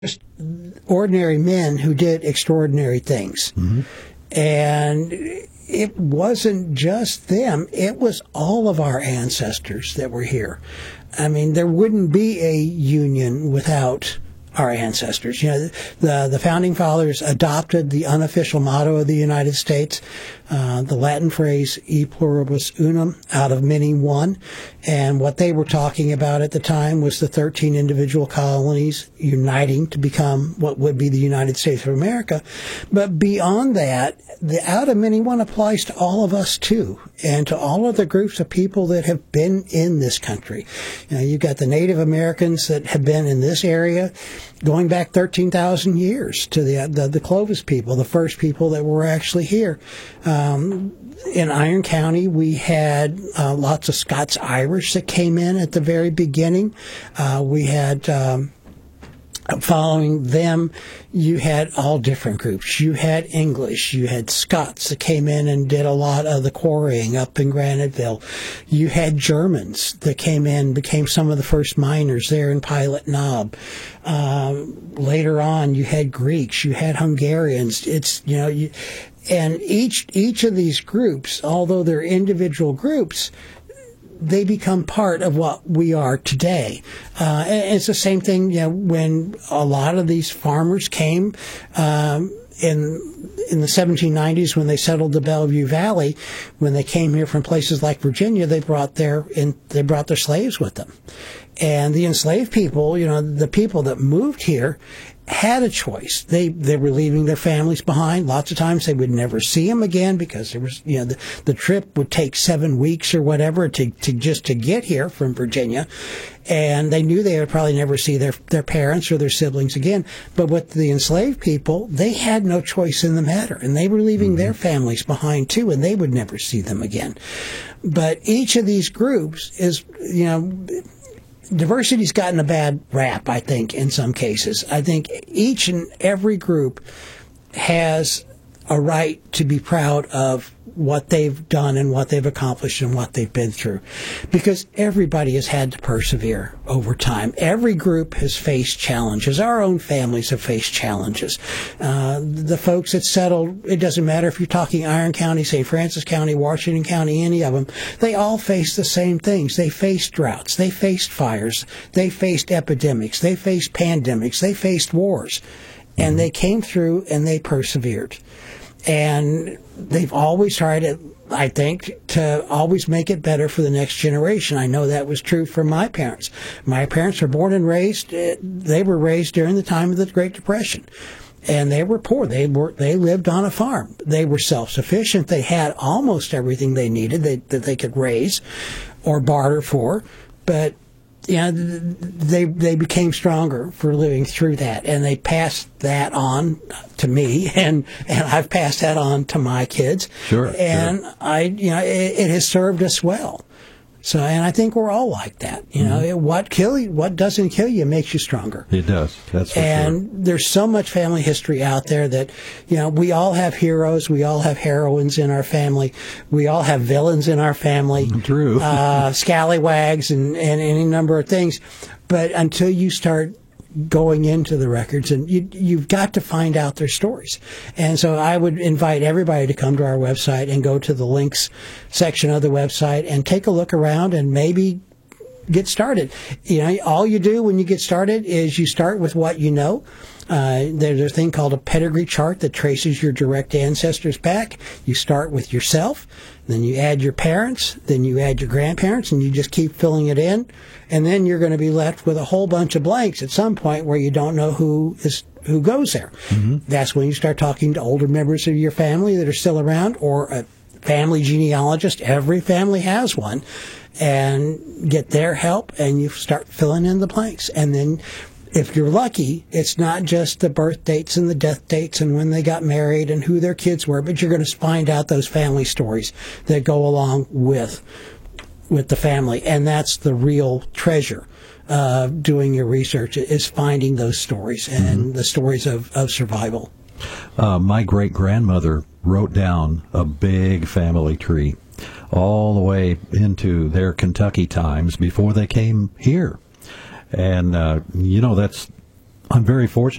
ordinary men who did extraordinary things. Mm-hmm. And it wasn't just them. It was all of our ancestors that were here. I mean, there wouldn't be a union without our ancestors. You know, the founding fathers adopted the unofficial motto of the United States, the Latin phrase "e pluribus unum," out of many one. And what they were talking about at the time was the 13 individual colonies uniting to become what would be the United States of America. But beyond that, the out of many one applies to all of us too, and to all of the groups of people that have been in this country. You know, you've got the Native Americans that have been in this area going back 13,000 years to the Clovis people, the first people that were actually here. In Iron County, we had lots of Scots-Irish that came in at the very beginning. We had, following them, you had all different groups. You had English. You had Scots that came in and did a lot of the quarrying up in Graniteville. You had Germans that came in, became some of the first miners there in Pilot Knob. Later on, you had Greeks. You had Hungarians. It's, you know, and each of these groups, although they're individual groups, they become part of what we are today. And it's the same thing, you know, when a lot of these farmers came in the 1790s when they settled the Bellevue Valley. When they came here from places like Virginia, they brought their slaves with them. And the enslaved people, you know, the people that moved here, had a choice. They were leaving their families behind. Lots of times they would never see them again because there was, you know, the trip would take 7 weeks or whatever to get here from Virginia. And they knew they would probably never see their parents or their siblings again. But with the enslaved people, they had no choice in the matter. And they were leaving their families behind too, and they would never see them again. But each of these groups is, you know, diversity's gotten a bad rap, I think, in some cases. I think each and every group has a right to be proud of what they've done and what they've accomplished and what they've been through. Because everybody has had to persevere over time. Every group has faced challenges. Our own families have faced challenges. The folks that settled, it doesn't matter if you're talking Iron County, St. Francis County, Washington County, any of them, they all faced the same things. They faced droughts. They faced fires. They faced epidemics. They faced pandemics. They faced wars. And they came through and they persevered. And they've always tried, I think, to always make it better for the next generation. I know that was true for my parents. My parents were born and raised, they were raised during the time of the Great Depression. And they were poor. They lived on a farm. They were self-sufficient. They had almost everything they needed that they could raise or barter for. But you know, they became stronger for living through that, and they passed that on to me, and I've passed that on to my kids. Sure. And sure. It has served us well. So, and I think we're all like that. You know, what doesn't kill you makes you stronger. It does. That's for and sure. There's so much family history out there that, you know, we all have heroes, we all have heroines in our family, we all have villains in our family. True. Scallywags and any number of things. But until you start going into the records, and you've got to find out their stories. And so I would invite everybody to come to our website and go to the links section of the website and take a look around and maybe get started. You know, all you do when you get started is you start with what you know. There's a thing called a pedigree chart that traces your direct ancestors back. You start with yourself, then you add your parents, then you add your grandparents, and you just keep filling it in. And then you're going to be left with a whole bunch of blanks at some point where you don't know who goes there. That's when you start talking to older members of your family that are still around, or a family genealogist. Every family has one. And get their help, and you start filling in the blanks. And then if you're lucky, it's not just the birth dates and the death dates and when they got married and who their kids were, but you're going to find out those family stories that go along with the family. And that's the real treasure of doing your research, is finding those stories and the stories of survival. My great-grandmother wrote down a big family tree all the way into their Kentucky times before they came here. And, that's I'm very fortunate